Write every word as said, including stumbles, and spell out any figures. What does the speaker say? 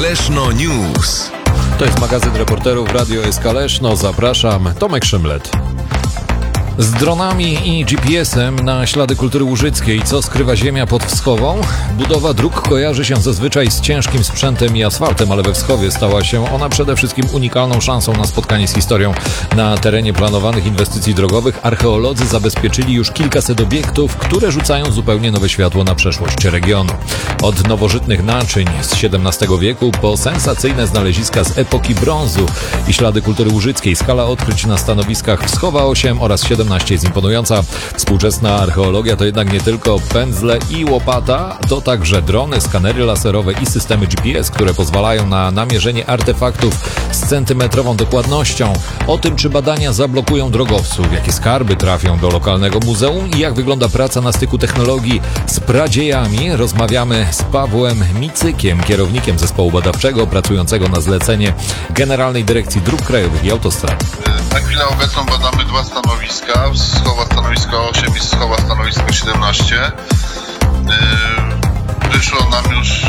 Leszno News. To jest magazyn reporterów Radio S K Leszno. Zapraszam, Tomek Szymlet. Z dronami i G P S-em na ślady kultury łużyckiej. Co skrywa ziemia pod Wschową? Budowa dróg kojarzy się zazwyczaj z ciężkim sprzętem i asfaltem, ale we Wschowie stała się ona przede wszystkim unikalną szansą na spotkanie z historią. Na terenie planowanych inwestycji drogowych archeolodzy zabezpieczyli już kilkaset obiektów, które rzucają zupełnie nowe światło na przeszłość regionu. Od nowożytnych naczyń z siedemnastego wieku po sensacyjne znaleziska z epoki brązu i ślady kultury łużyckiej. Skala odkryć na stanowiskach Wschowa osiem oraz siedemnaście jest imponująca. Współczesna archeologia to jednak nie tylko pędzle i łopata, to także drony, skanery laserowe i systemy G P S, które pozwalają na namierzenie artefaktów z centymetrową dokładnością. O tym, czy badania zablokują drogowców, jakie skarby trafią do lokalnego muzeum i jak wygląda praca na styku technologii z pradziejami, rozmawiamy z Pawłem Micykiem, kierownikiem zespołu badawczego pracującego na zlecenie Generalnej Dyrekcji Dróg Krajowych i Autostrad. Na chwilę obecną badamy dwa stanowiska, Wschowa stanowisko osiem i Wschowa stanowisko siedemnaście. Wyszło nam już